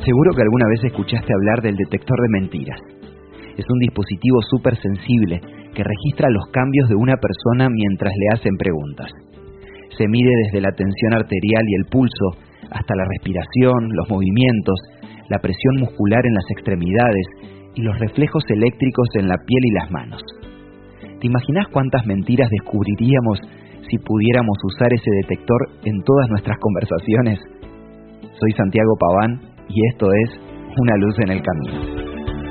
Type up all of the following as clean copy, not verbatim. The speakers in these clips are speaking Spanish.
Seguro que alguna vez escuchaste hablar del detector de mentiras. Es un dispositivo súper sensible que registra los cambios de una persona mientras le hacen preguntas. Se mide desde la tensión arterial y el pulso hasta la respiración, los movimientos, la presión muscular en las extremidades y los reflejos eléctricos en la piel y las manos. ¿Te imaginas cuántas mentiras descubriríamos si pudiéramos usar ese detector en todas nuestras conversaciones? Soy Santiago Paván y esto es Una luz en el camino.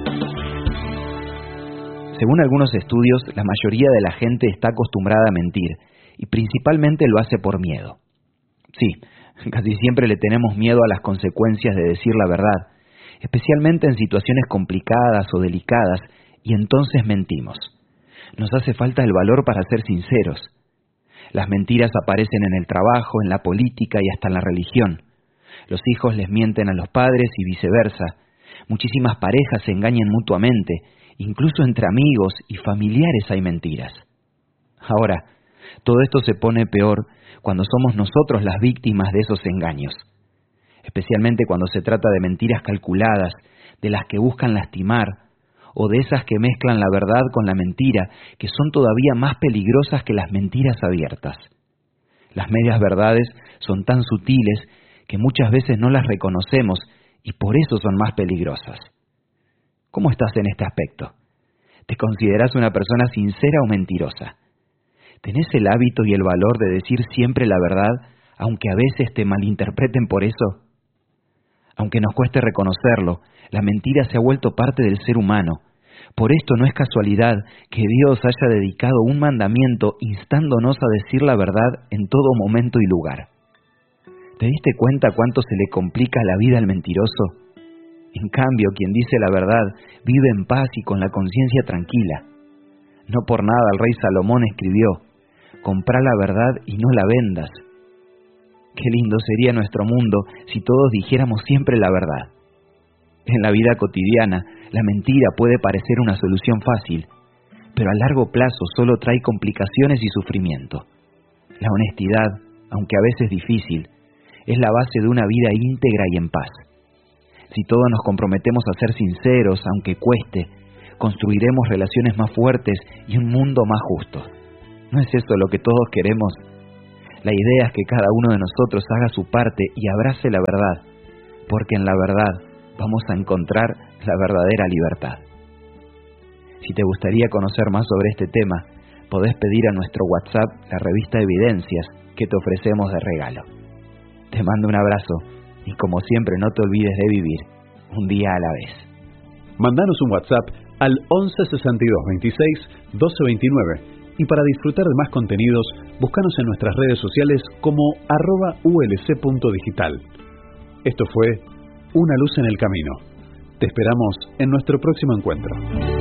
Según algunos estudios, la mayoría de la gente está acostumbrada a mentir y principalmente lo hace por miedo. Sí, casi siempre le tenemos miedo a las consecuencias de decir la verdad, especialmente en situaciones complicadas o delicadas, y entonces mentimos. Nos hace falta el valor para ser sinceros. Las mentiras aparecen en el trabajo, en la política y hasta en la religión. Los hijos les mienten a los padres y viceversa. Muchísimas parejas se engañan mutuamente, incluso entre amigos y familiares hay mentiras. Ahora, todo esto se pone peor cuando somos nosotros las víctimas de esos engaños, especialmente cuando se trata de mentiras calculadas, de las que buscan lastimar, o de esas que mezclan la verdad con la mentira, que son todavía más peligrosas que las mentiras abiertas. Las medias verdades son tan sutiles que muchas veces no las reconocemos y por eso son más peligrosas. ¿Cómo estás en este aspecto? ¿Te consideras una persona sincera o mentirosa? ¿Tenés el hábito y el valor de decir siempre la verdad, aunque a veces te malinterpreten por eso? Aunque nos cueste reconocerlo, la mentira se ha vuelto parte del ser humano. Por esto no es casualidad que Dios haya dedicado un mandamiento instándonos a decir la verdad en todo momento y lugar. ¿Te diste cuenta cuánto se le complica la vida al mentiroso? En cambio, quien dice la verdad vive en paz y con la conciencia tranquila. No por nada el rey Salomón escribió: comprá la verdad y no la vendas. Qué lindo sería nuestro mundo si todos dijéramos siempre la verdad. En la vida cotidiana, la mentira puede parecer una solución fácil, pero a largo plazo solo trae complicaciones y sufrimiento. La honestidad, aunque a veces difícil, es la base de una vida íntegra y en paz. Si todos nos comprometemos a ser sinceros, aunque cueste, construiremos relaciones más fuertes y un mundo más justo. ¿No es eso lo que todos queremos? La idea es que cada uno de nosotros haga su parte y abrace la verdad, porque en la verdad vamos a encontrar la verdadera libertad. Si te gustaría conocer más sobre este tema, podés pedir a nuestro WhatsApp la revista Evidencias que te ofrecemos de regalo. Te mando un abrazo y como siempre no te olvides de vivir un día a la vez. Mandanos un WhatsApp al 11 62 26 12 29 y para disfrutar de más contenidos, búscanos en nuestras redes sociales como @ulc.digital. Esto fue Una luz en el camino. Te esperamos en nuestro próximo encuentro.